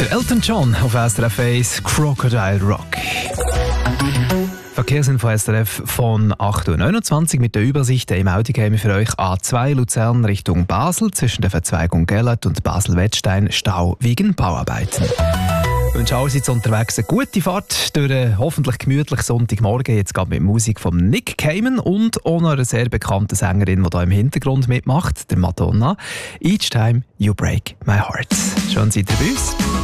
Der Elton John auf SRF 1, Crocodile Rock. Verkehrsinfo SRF von 8.29 Uhr mit der Übersicht. Im Auto käme für euch A2 Luzern Richtung Basel zwischen der Verzweigung Gellert und Basel-Wettstein Stau wegen Bauarbeiten. Ich wünsche allerseits unterwegs eine gute Fahrt durch einen hoffentlich gemütlichen Sonntagmorgen. Jetzt geht mit Musik von Nick Cayman und auch noch einer sehr bekannten Sängerin, die hier im Hintergrund mitmacht, der Madonna. Each Time You Break My Heart. Schön seid ihr bei uns.